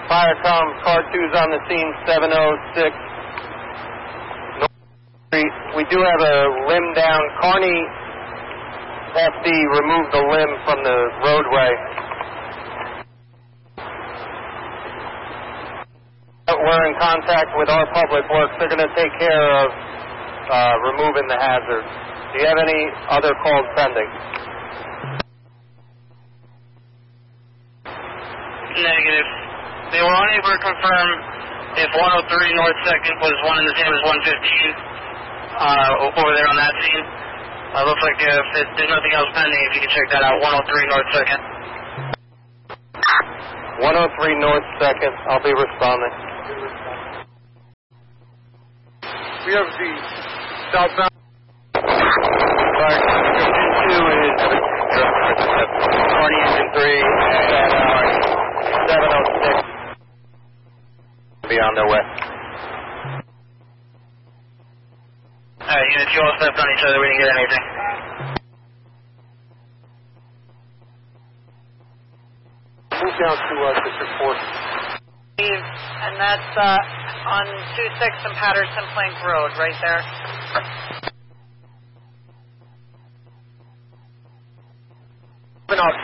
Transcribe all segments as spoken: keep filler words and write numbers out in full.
Firecom, car two's on the scene, seven oh six North Street. We do have a limb down. Kearney F D removed the limb from the roadway. We're in contact with our public works. They're going to take care of uh, removing the hazard. Do you have any other calls pending? Negative. They were unable to confirm if one oh three North second was one and the same as one fifteen uh, over there on that scene. Uh, looks like if it, there's nothing else pending, if you can check that out, one oh three North second. one oh three North second. I'll be responding. We have the southbound. Sorry, engine two is Kearney engine three at uh, seven oh six. Be on their way. Alright, units, you all stepped on each other. We didn't get anything. Move down to uh, District four. And that's uh, on two six and Patterson Plank Road, right there. Moving up.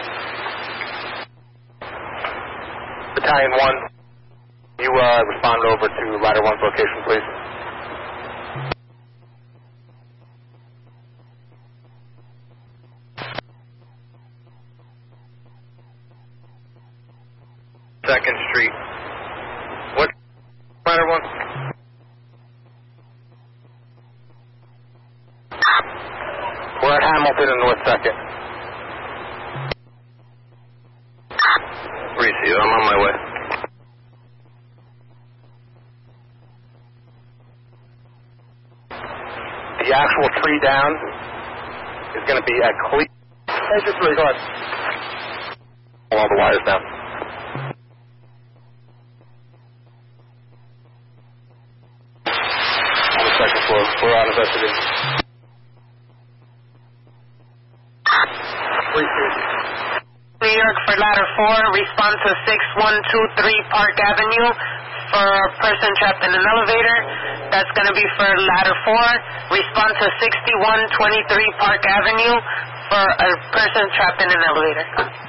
Battalion one, you uh, respond over to Ladder one's location, please. Second Street. What? Ladder one? We're at Hamilton and North second. Receive, I'm on my way. The actual tree down is going to be at Cle... Hey, just three, go ahead. All the wires down. On the second floor. We're on investigation. New York for ladder four, response to six one two three Park Avenue for a person trapped in an elevator. That's going to be for ladder four. Response to sixty-one twenty-three Park Avenue for a person trapped in an elevator.